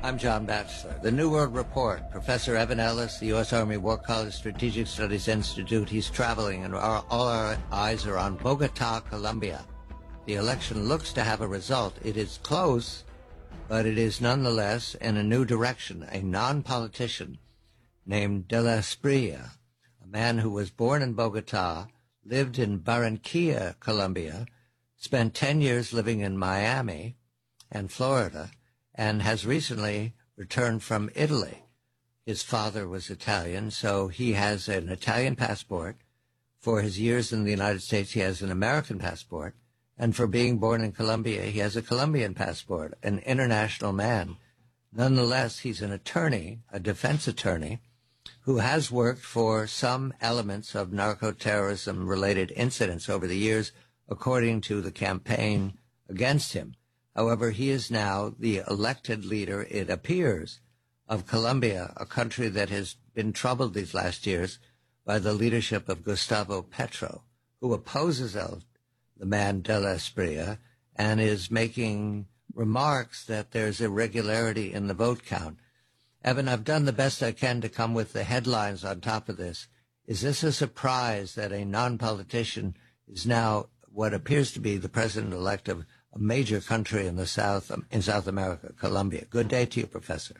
I'm John Batchelor. The New World Report. Professor Evan Ellis, the U.S. Army War College Strategic Studies Institute. He's traveling, and all our eyes are on Bogota, Colombia. The election looks to have a result. It is close, but it is nonetheless in a new direction. A non-politician named De La Espriella, a man who was born in Bogota, lived in Barranquilla, Colombia, spent 10 years living in Miami and Florida, and has recently returned from Italy. His father was Italian, so he has an Italian passport. For his years in the United States, he has an American passport. And for being born in Colombia, he has a Colombian passport, an international man. Nonetheless, he's an attorney, a defense attorney, who has worked for some elements of narco-terrorism-related incidents over the years, according to the campaign against him. However, he is now the elected leader, it appears, of Colombia, a country that has been troubled these last years by the leadership of Gustavo Petro, who opposes the man De La Espriella and is making remarks that there's irregularity in the vote count. Evan, I've done the best I can to come with the headlines on top of this. Is this a surprise that a non-politician is now what appears to be the president-elect of a major country in South America, Colombia? Good day to you, Professor.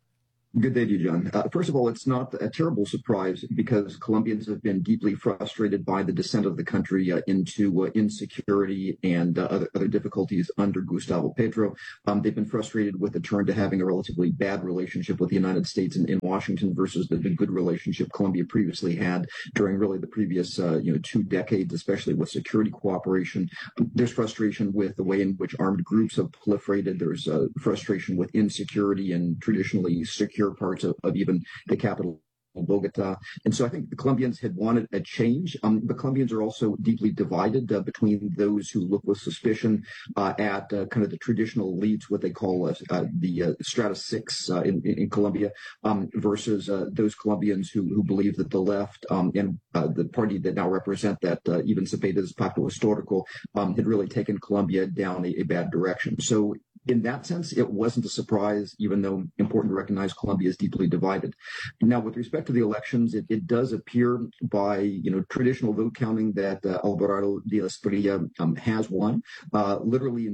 Good day to you, John. First of all, it's not a terrible surprise because Colombians have been deeply frustrated by the descent of the country into insecurity and other difficulties under Gustavo Petro. They've been frustrated with the turn to having a relatively bad relationship with the United States in Washington versus the good relationship Colombia previously had during really the previous 2 decades, especially with security cooperation. There's frustration with the way in which armed groups have proliferated. There's frustration with insecurity and traditionally secure parts of even the capital, Bogota. And so I think the Colombians had wanted a change. The Colombians are also deeply divided between those who look with suspicion at kind of the traditional elites, what they call the Strata Six in Colombia, versus those Colombians who believe that the left and the party that now represent that, even Cepeda's Pacto Histórico, had really taken Colombia down a bad direction. So in that sense, it wasn't a surprise, even though important to recognize Colombia is deeply divided. Now, with respect to the elections, it does appear by traditional vote counting that Alvarado de Espriella has won. Literally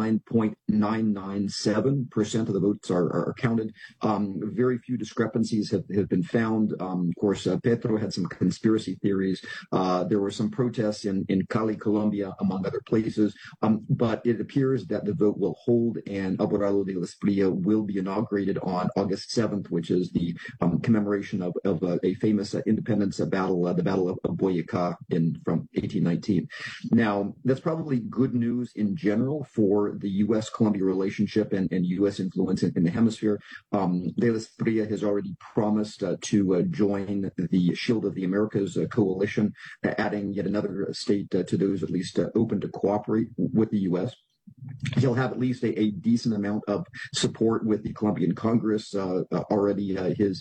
99.997% of the votes are counted. Very few discrepancies have been found. Of course, Petro had some conspiracy theories. There were some protests in Cali, Colombia, among other places. But it appears that the vote will hold, and Alvarado de Espriella will be inaugurated on August 7th, which is the commemoration of a famous independence battle, the Battle of Boyacá from 1819. Now, that's probably good news in general for the U.S.-Colombia relationship and U.S. influence in the hemisphere. De Espriella has already promised to join the Shield of the Americas coalition, adding yet another state to those at least open to cooperate with the U.S. He'll have at least a decent amount of support with the Colombian Congress already. His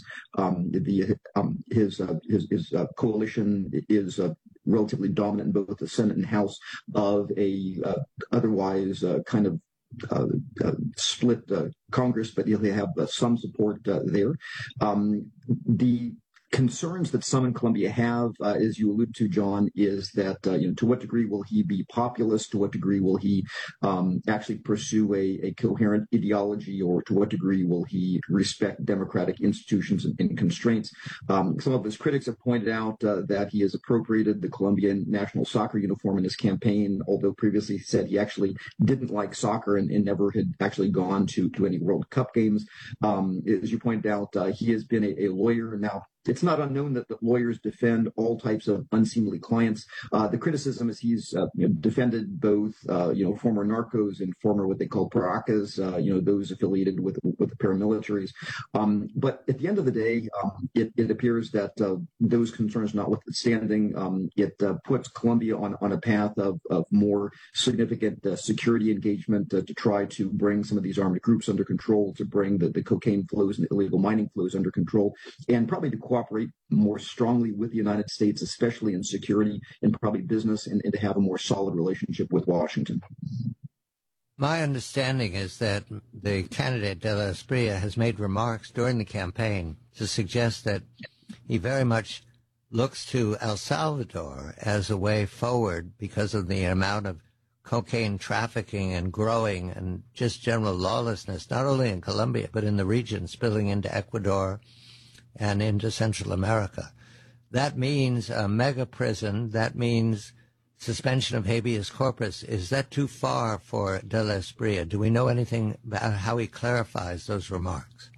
coalition is relatively dominant in both the Senate and House of a otherwise kind of split Congress, but he'll have some support there. The concerns that some in Colombia have, as you allude to, John, is that to what degree will he be populist? To what degree will he actually pursue a coherent ideology, or to what degree will he respect democratic institutions and constraints? Some of his critics have pointed out that he has appropriated the Colombian national soccer uniform in his campaign, although previously he said he actually didn't like soccer and never had actually gone to any World Cup games. As you pointed out, he has been a lawyer. Now, it's not unknown that the lawyers defend all types of unseemly clients. The criticism is he's defended both former narcos and former what they call paracas, those affiliated with the paramilitaries. But at the end of the day, it appears that those concerns notwithstanding, it puts Colombia on a path of more significant security engagement to try to bring some of these armed groups under control, to bring the cocaine flows and illegal mining flows under control, and probably to cooperate more strongly with the United States, especially in security and probably business, and to have a more solid relationship with Washington. My understanding is that the candidate de la Espriella has made remarks during the campaign to suggest that he very much looks to El Salvador as a way forward because of the amount of cocaine trafficking and growing and just general lawlessness, not only in Colombia, but in the region, spilling into Ecuador and into Central America. That means a mega prison. That means suspension of habeas corpus. Is that too far for de la Espriella? Do we know anything about how he clarifies those remarks?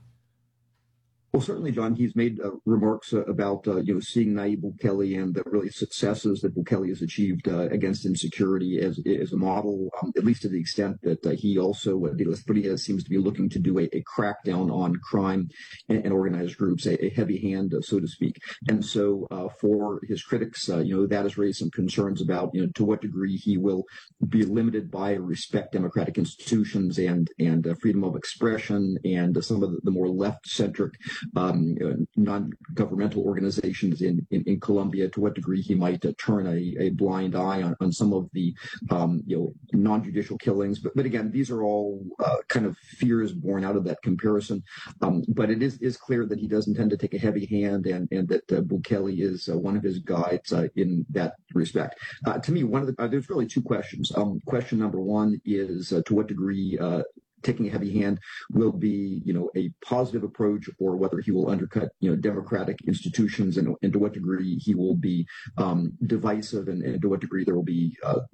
Well, certainly, John, he's made remarks about, seeing Nayib Bukele and the really successes that Bukele has achieved against insecurity as a model, at least to the extent that he also, de la Espriella, seems to be looking to do a crackdown on crime and organized groups, a heavy hand, so to speak. And so for his critics, that has raised some concerns about, to what degree he will be limited by respect democratic institutions and freedom of expression and some of the more left-centric non-governmental organizations in Colombia, to what degree he might turn a blind eye on some of the non-judicial killings. But again, these are all kind of fears born out of that comparison. But it is clear that he does intend to take a heavy hand and that Bukele is one of his guides in that respect. To me, there's really two questions. Question number one is to what degree taking a heavy hand will be, a positive approach, or whether he will undercut, democratic institutions, and to what degree he will be divisive, and to what degree there will be,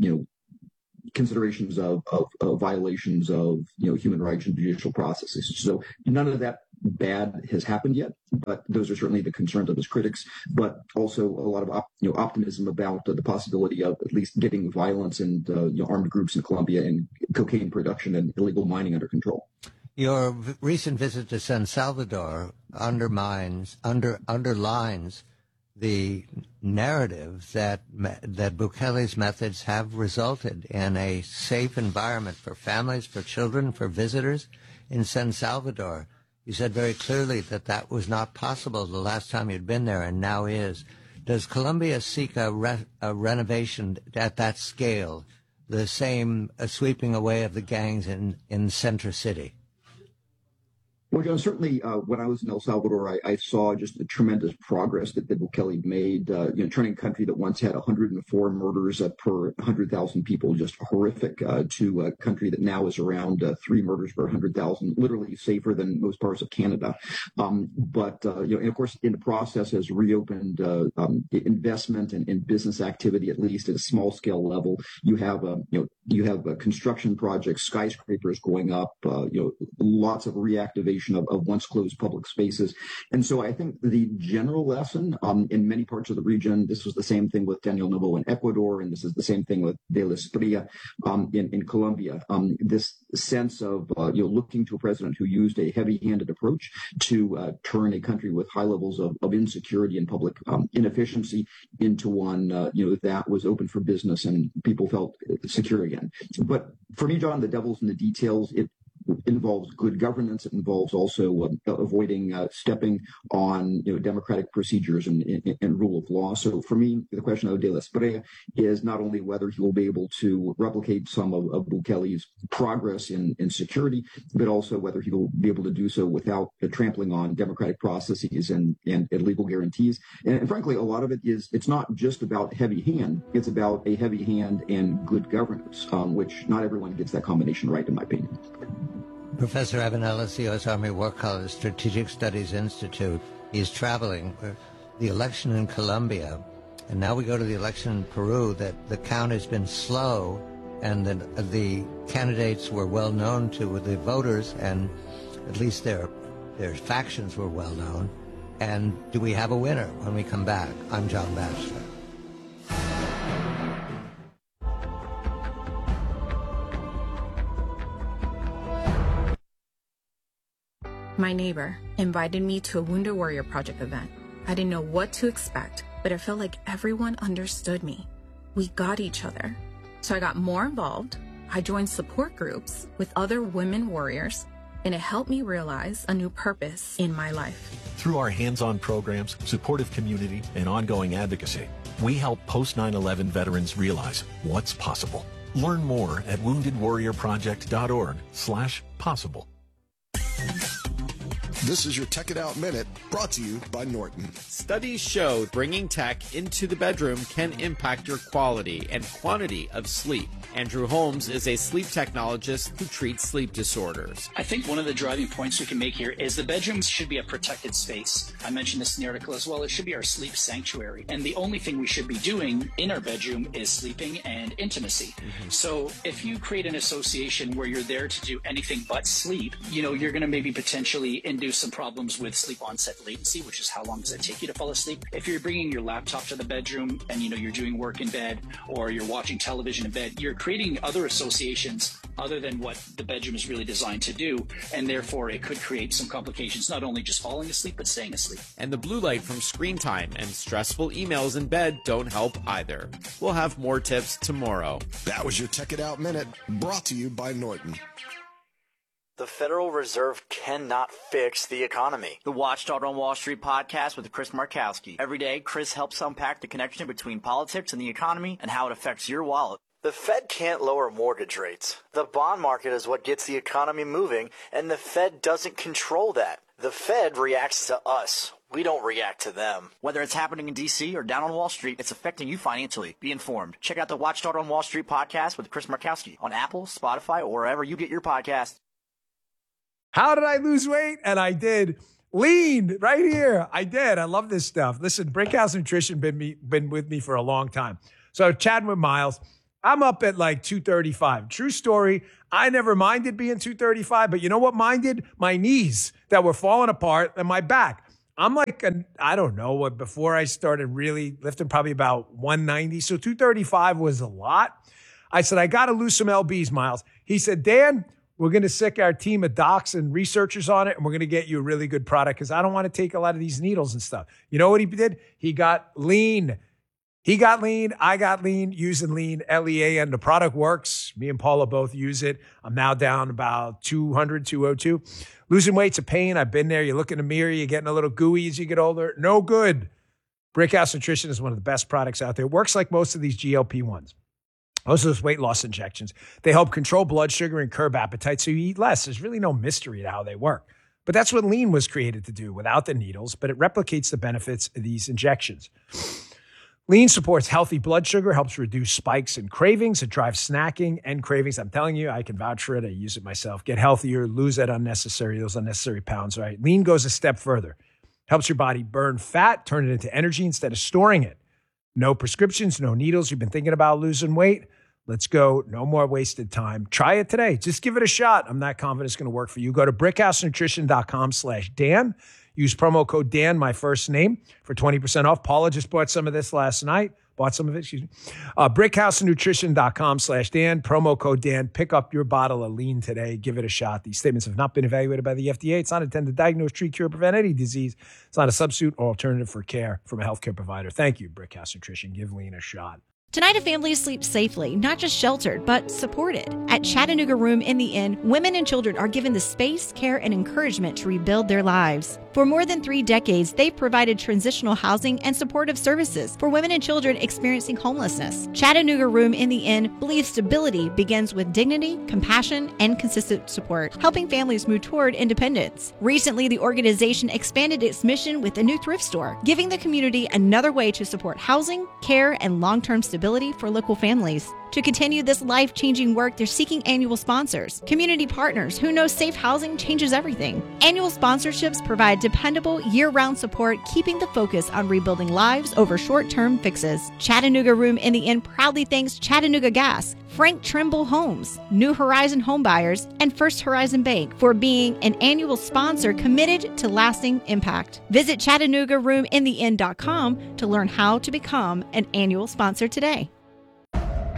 considerations of violations of, human rights and judicial processes. So none of that bad has happened yet, but those are certainly the concerns of his critics, but also a lot of optimism about the possibility of at least getting violence and armed groups in Colombia and cocaine production and illegal mining under control. Your recent visit to San Salvador underlines the narrative that Bukele's methods have resulted in a safe environment for families, for children, for visitors in San Salvador. You said very clearly that was not possible the last time you'd been there, and now is. Does Colombia seek a renovation at that scale, the same sweeping away of the gangs in Center City? Well, John, certainly when I was in El Salvador, I saw just the tremendous progress that Bukele made, turning a country that once had 104 murders per 100,000 people, just horrific, to a country that now is around 3 murders per 100,000, literally safer than most parts of Canada. And of course, in the process has reopened investment and business activity, at least at a small scale level. You have construction projects, skyscrapers going up, lots of reactivation of once closed public spaces. And so I think the general lesson in many parts of the region, this was the same thing with Daniel Noboa in Ecuador, and this is the same thing with de la Espriella in Colombia. This sense of looking to a president who used a heavy-handed approach to turn a country with high levels of insecurity and public inefficiency into one that was open for business and people felt secure again. But for me, John, the devil's in the details. It involves good governance. It involves also avoiding stepping on democratic procedures and rule of law. So for me, the question of de la Espriella is not only whether he will be able to replicate some of Bukele's progress in security, but also whether he will be able to do so without trampling on democratic processes and legal guarantees. And frankly, a lot of it is, it's not just about heavy hand. It's about a heavy hand and good governance, which not everyone gets that combination right, in my opinion. Professor Evan Ellis, U.S. Army War College Strategic Studies Institute. He's traveling for the election in Colombia, and now we go to the election in Peru. That the count has been slow, and the candidates were well known to the voters, and at least their factions were well known. And do we have a winner when we come back? I'm John Batchelor. My neighbor invited me to a Wounded Warrior Project event. I didn't know what to expect, but it felt like everyone understood me. We got each other. So I got more involved. I joined support groups with other women warriors, and it helped me realize a new purpose in my life. Through our hands-on programs, supportive community, and ongoing advocacy, we help post-9/11 veterans realize what's possible. Learn more at woundedwarriorproject.org/possible. This is your Tech It Out Minute, brought to you by Norton. Studies show bringing tech into the bedroom can impact your quality and quantity of sleep. Andrew Holmes is a sleep technologist who treats sleep disorders. I think one of the driving points we can make here is the bedroom should be a protected space. I mentioned this in the article as well. It should be our sleep sanctuary. And the only thing we should be doing in our bedroom is sleeping and intimacy. So if you create an association where you're there to do anything but sleep, you're going to maybe potentially induce some problems with sleep onset latency, which is how long does it take you to fall asleep. If you're bringing your laptop to the bedroom and you're doing work in bed or you're watching television in bed, you're creating other associations other than what the bedroom is really designed to do, and therefore it could create some complications, not only just falling asleep but staying asleep. And the blue light from screen time and stressful emails in bed don't help either. We'll have more tips tomorrow. That was your Tech It Out Minute, brought to you by Norton. The Federal Reserve cannot fix the economy. The Watchdog on Wall Street podcast with Chris Markowski. Every day, Chris helps unpack the connection between politics and the economy and how it affects your wallet. The Fed can't lower mortgage rates. The bond market is what gets the economy moving, and the Fed doesn't control that. The Fed reacts to us. We don't react to them. Whether it's happening in D.C. or down on Wall Street, it's affecting you financially. Be informed. Check out the Watchdog on Wall Street podcast with Chris Markowski on Apple, Spotify, or wherever you get your podcast. How did I lose weight? And I did. Lean right here. I did. I love this stuff. Listen, Brickhouse Nutrition been with me for a long time. So chatting with Miles, I'm up at like 235. True story. I never minded being 235, but you know what minded? My knees that were falling apart and my back. I'm like, I don't know what, before I started really lifting, probably about 190. So 235 was a lot. I said, I got to lose some lbs, Miles. He said, Dan, we're going to sick our team of docs and researchers on it, and we're going to get you a really good product because I don't want to take a lot of these needles and stuff. You know what he did? He got lean. He got lean. I got lean, using lean, L-E-A-N. The product works. Me and Paula both use it. I'm now down about 200, 202. Losing weight's a pain. I've been there. You look in the mirror, you're getting a little gooey as you get older. No good. Brickhouse Nutrition is one of the best products out there. It works like most of these GLP-1s. Most of those weight loss injections, they help control blood sugar and curb appetite so you eat less. There's really no mystery to how they work. But that's what lean was created to do without the needles, but it replicates the benefits of these injections. Lean supports healthy blood sugar, helps reduce spikes and cravings. It drives snacking and cravings. I'm telling you, I can vouch for it. I use it myself. Get healthier, lose those unnecessary pounds, right? Lean goes a step further. Helps your body burn fat, turn it into energy instead of storing it. No prescriptions, no needles. You've been thinking about losing weight? Let's go. No more wasted time. Try it today. Just give it a shot. I'm not confident it's going to work for you. Go to brickhousenutrition.com/Dan. Use promo code Dan, my first name, for 20% off. Paula just bought some of this last night. brickhousenutrition.com/Dan. Promo code Dan. Pick up your bottle of lean today. Give it a shot. These statements have not been evaluated by the FDA. It's not intended to diagnose, treat, cure, prevent any disease. It's not a substitute or alternative for care from a healthcare provider. Thank you, Brickhouse Nutrition. Give lean a shot. Tonight, a family sleeps safely, not just sheltered, but supported. At Chattanooga Room in the Inn, women and children are given the space, care, and encouragement to rebuild their lives. For more than 3 decades, they've provided transitional housing and supportive services for women and children experiencing homelessness. Chattanooga Room in the Inn believes stability begins with dignity, compassion, and consistent support, helping families move toward independence. Recently, the organization expanded its mission with a new thrift store, giving the community another way to support housing, care, and long-term stability for local families. To continue this life-changing work, they're seeking annual sponsors, community partners who know safe housing changes everything. Annual sponsorships provide dependable, year-round support, keeping the focus on rebuilding lives over short-term fixes. Chattanooga Room in the Inn proudly thanks Chattanooga Gas, Frank Trimble Homes, New Horizon Homebuyers, and First Horizon Bank for being an annual sponsor committed to lasting impact. Visit ChattanoogaRoomInTheInn.com to learn how to become an annual sponsor today.